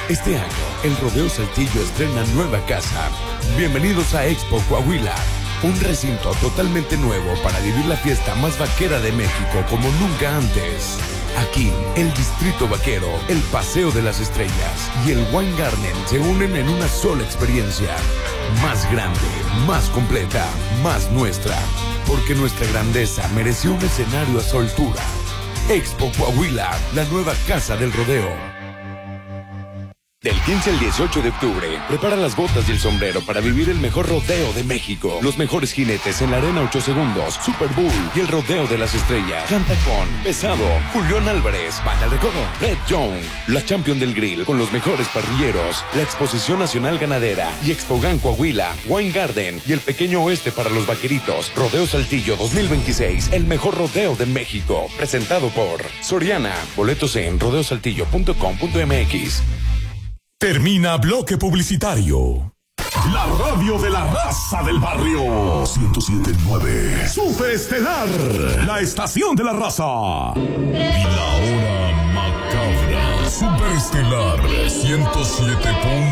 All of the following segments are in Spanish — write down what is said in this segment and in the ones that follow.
Este año, el Rodeo Saltillo estrena nueva casa. Bienvenidos a Expo Coahuila, un recinto totalmente nuevo para vivir la fiesta más vaquera de México como nunca antes. Aquí, el Distrito Vaquero, el Paseo de las Estrellas y el Wine Garden se unen en una sola experiencia. Más grande, más completa, más nuestra. Porque nuestra grandeza mereció un escenario a su altura. Expo Coahuila, la nueva casa del rodeo. Del 15 al 18 de octubre, prepara las botas y el sombrero para vivir el mejor rodeo de México. Los mejores jinetes en la Arena 8 Segundos, Super Bowl y el Rodeo de las Estrellas. Canta con Pesado, Julián Álvarez, Banda de Recodo, Red Young, la Champion del Grill con los mejores parrilleros, la Exposición Nacional Ganadera y Expogan Coahuila, Wine Garden y el Pequeño Oeste para los vaqueritos. Rodeo Saltillo 2026, el mejor rodeo de México. Presentado por Soriana. Boletos en rodeosaltillo.com.mx. Termina bloque publicitario. La radio de la raza del barrio. 107.9. Superestelar. La estación de la raza. Y la hora macabra. Superestelar 107.9.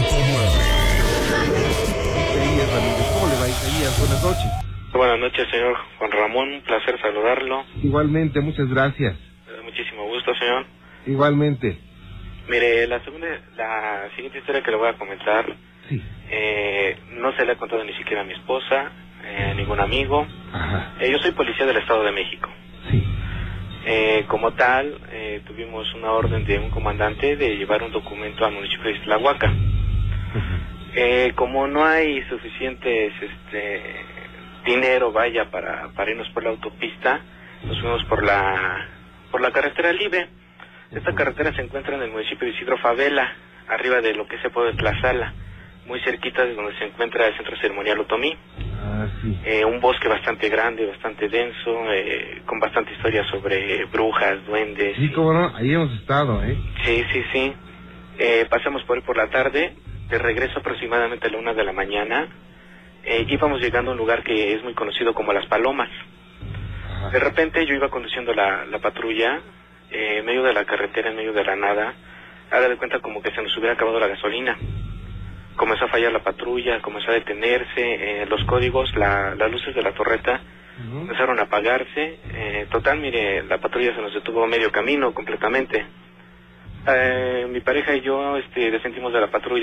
¿Cómo le va, Isaías? Buenas noches. Buenas noches, señor Juan Ramón. Un placer saludarlo. Igualmente, muchas gracias. Muchísimo gusto, señor. Igualmente. Mire, la siguiente historia que le voy a comentar, sí. No se le ha contado ni siquiera a mi esposa, ningún amigo. Ajá. Yo soy policía del Estado de México. Sí. Como tal, tuvimos una orden de un comandante de llevar un documento al municipio de Islahuaca. Uh-huh. Como no hay suficientes dinero, vaya, para irnos por la autopista, nos fuimos por la carretera libre. Esta carretera se encuentra en el municipio de Isidro Favela, arriba de lo que es el pueblo de Tlazala, muy cerquita de donde se encuentra el centro ceremonial Otomí. Ah, sí. Un bosque bastante grande, bastante denso, con bastante historia sobre brujas, duendes. Sí, cómo no, ahí hemos estado, ¿eh? Sí. Pasamos por ahí por la tarde, de regreso aproximadamente a la 1 de la mañana, íbamos llegando a un lugar que es muy conocido como Las Palomas. Ajá. De repente yo iba conduciendo la patrulla, en medio de la carretera, en medio de la nada, haga de cuenta como que se nos hubiera acabado la gasolina. Comenzó a fallar la patrulla, comenzó a detenerse, los códigos, las luces de la torreta empezaron a apagarse. Total, mire, la patrulla se nos detuvo a medio camino completamente. Mi pareja y yo descendimos de la patrulla.